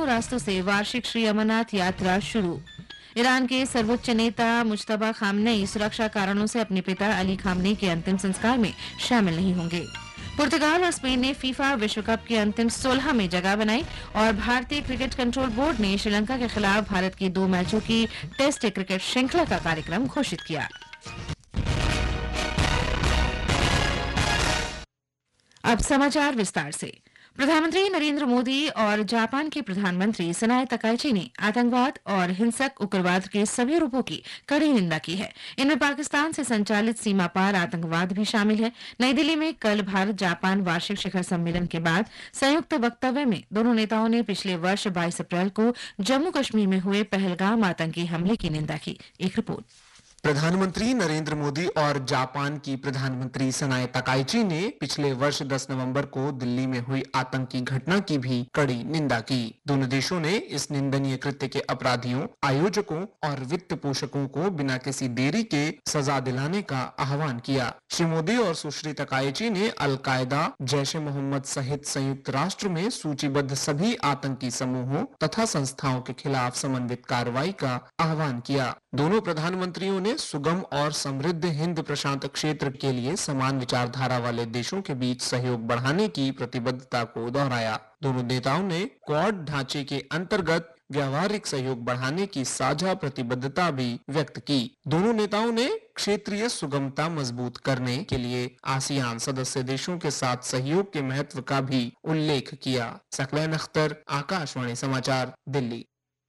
दोनों रास्तों से वार्षिक श्री अमरनाथ यात्रा शुरू। ईरान के सर्वोच्च नेता मुज्तबा खामनेई सुरक्षा कारणों से अपने पिता अली खामनेई के अंतिम संस्कार में शामिल नहीं होंगे। पुर्तगाल और स्पेन ने फीफा विश्व कप के अंतिम 16 में जगह बनाई और भारतीय क्रिकेट कंट्रोल बोर्ड ने श्रीलंका के खिलाफ भारत की 2 मैचों की टेस्ट क्रिकेट श्रृंखला का कार्यक्रम घोषित किया। अब समाचार विस्तार से। प्रधानमंत्री नरेंद्र मोदी और जापान के प्रधानमंत्री सनाए तकाइची ने आतंकवाद और हिंसक उग्रवाद के सभी रूपों की कड़ी निंदा की है। इनमें पाकिस्तान से संचालित सीमा पार आतंकवाद भी शामिल है। नई दिल्ली में कल भारत जापान वार्षिक शिखर सम्मेलन के बाद संयुक्त वक्तव्य में दोनों नेताओं ने पिछले वर्ष 22 अप्रैल को जम्मू कश्मीर में हुए पहलगाम आतंकी हमले की निंदा की। एक रिपोर्ट। प्रधानमंत्री नरेंद्र मोदी और जापान की प्रधानमंत्री सनाए तकाइची ने पिछले वर्ष 10 नवंबर को दिल्ली में हुई आतंकी घटना की भी कड़ी निंदा की। दोनों देशों ने इस निंदनीय कृत्य के अपराधियों, आयोजकों और वित्त पोषकों को बिना किसी देरी के सजा दिलाने का आह्वान किया। श्री मोदी और सुश्री तकाइची ने अल-कायदा, जैश ए मोहम्मद सहित संयुक्त राष्ट्र में सूचीबद्ध सभी आतंकी समूहों तथा संस्थाओं के खिलाफ समन्वित कार्रवाई का आह्वान किया। दोनों प्रधानमंत्रियों ने सुगम और समृद्ध हिंद प्रशांत क्षेत्र के लिए समान विचारधारा वाले देशों के बीच सहयोग बढ़ाने की प्रतिबद्धता को दोहराया। दोनों नेताओं ने क्वाड ढांचे के अंतर्गत व्यावहारिक सहयोग बढ़ाने की साझा प्रतिबद्धता भी व्यक्त की। दोनों नेताओं ने क्षेत्रीय सुगमता मजबूत करने के लिए आसियान सदस्य देशों के साथ सहयोग के महत्व का भी उल्लेख किया। सकलैन अख्तर, आकाशवाणी समाचार, दिल्ली।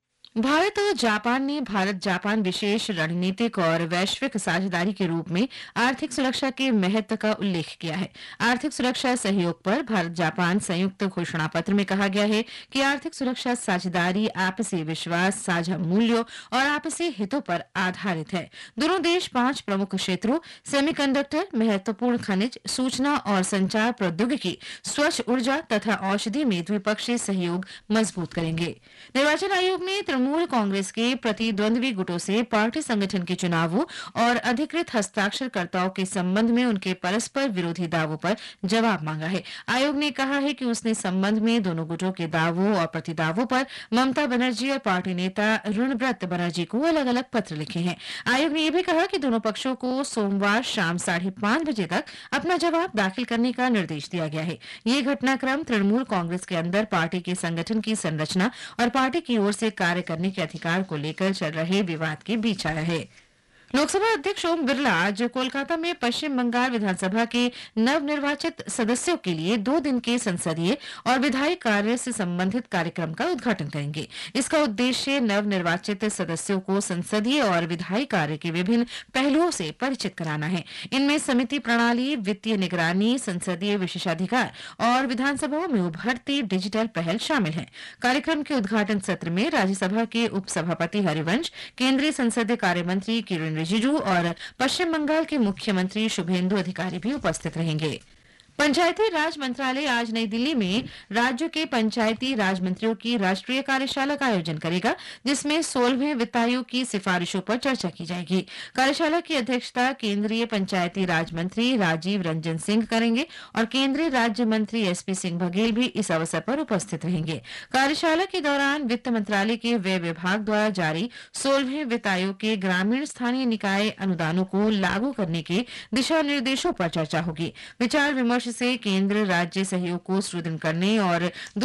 भारत और जापान ने भारत जापान विशेष रणनीतिक और वैश्विक साझेदारी के रूप में आर्थिक सुरक्षा के महत्व का उल्लेख किया है। आर्थिक सुरक्षा सहयोग पर भारत जापान संयुक्त घोषणा पत्र में कहा गया है कि आर्थिक सुरक्षा साझेदारी आपसी विश्वास, साझा मूल्यों और आपसी हितों पर आधारित है। दोनों देश 5 प्रमुख क्षेत्रों सेमीकंडक्टर, महत्वपूर्ण खनिज, सूचना और संचार प्रौद्योगिकी, स्वच्छ ऊर्जा तथा औषधि में द्विपक्षीय सहयोग मजबूत करेंगे। निर्वाचन आयोग ने तृणमूल कांग्रेस के प्रतिद्वंद्वी गुटों से पार्टी संगठन के चुनावों और अधिकृत हस्ताक्षरकर्ताओं के संबंध में उनके परस्पर विरोधी दावों पर जवाब मांगा है। आयोग ने कहा है कि उसने संबंध में दोनों गुटों के दावों और प्रतिदावों पर ममता बनर्जी और पार्टी नेता ऋणव्रत बनर्जी को अलग अलग पत्र लिखे हैं। आयोग ने यह भी कहा कि दोनों पक्षों को सोमवार शाम 5:30 बजे तक अपना जवाब दाखिल करने का निर्देश दिया गया है। ये घटनाक्रम तृणमूल कांग्रेस के अंदर पार्टी के संगठन की संरचना और पार्टी की ओर से कार्य करने के अधिकार को लेकर चल रहे विवाद के बीच आया है। लोकसभा अध्यक्ष ओम बिरला आज कोलकाता में पश्चिम बंगाल विधानसभा के नवनिर्वाचित सदस्यों के लिए 2 दिन के संसदीय और विधायी कार्य से संबंधित कार्यक्रम का उद्घाटन करेंगे। इसका उद्देश्य नवनिर्वाचित सदस्यों को संसदीय और विधायी कार्य के विभिन्न पहलुओं से परिचित कराना है। इनमें समिति प्रणाली, वित्तीय निगरानी, संसदीय विशेषाधिकार और विधानसभाओं में उभरती डिजिटल पहल शामिल है। कार्यक्रम के उद्घाटन सत्र में राज्यसभा के उपसभापति हरिवंश, केंद्रीय संसदीय कार्य मंत्री किरण रिजिजू और पश्चिम बंगाल के मुख्यमंत्री शुभेंदु अधिकारी भी उपस्थित रहेंगे। पंचायती राज मंत्रालय आज नई दिल्ली में राज्यों के पंचायती राज मंत्रियों की राष्ट्रीय कार्यशाला का आयोजन करेगा, जिसमें 16वें वित्त आयोग की सिफारिशों पर चर्चा की जाएगी। कार्यशाला की अध्यक्षता केंद्रीय पंचायती राज मंत्री राजीव रंजन सिंह करेंगे और केंद्रीय राज्य मंत्री एसपी सिंह बघेल भी इस अवसर पर उपस्थित रहेंगे। कार्यशाला के दौरान वित्त मंत्रालय के व्यय विभाग द्वारा जारी 16वें वित्त आयोग के ग्रामीण स्थानीय निकाय अनुदानों को लागू करने के दिशा निर्देशों पर चर्चा होगी। विचार विमर्श से केंद्र राज्य सहयोग को सुदृढ़ करने और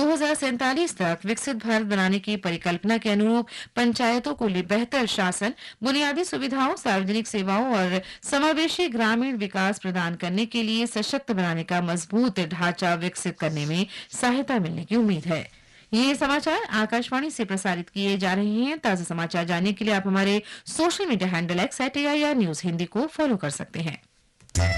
2047 तक विकसित भारत बनाने की परिकल्पना के अनुरूप पंचायतों को बेहतर शासन, बुनियादी सुविधाओं, सार्वजनिक सेवाओं और समावेशी ग्रामीण विकास प्रदान करने के लिए सशक्त बनाने का मजबूत ढांचा विकसित करने में सहायता मिलने की उम्मीद है। ये समाचार आकाशवाणी से प्रसारित किए जा रहे हैं। ताजा समाचार जानने के लिए आप हमारे social media handle @AIR news Hindi को फॉलो कर सकते हैं।